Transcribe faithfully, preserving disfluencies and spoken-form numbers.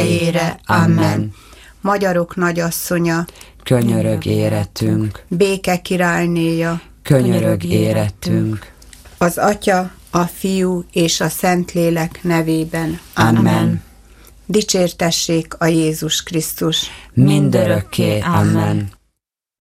ére. Amen. Magyarok nagyasszonya, Könyörög érettünk, béke királynéja, könyörög érettünk. az Atya, a Fiú és a Szentlélek nevében. Amen. Dicsértessék a Jézus Krisztus. Mindörökké. Amen.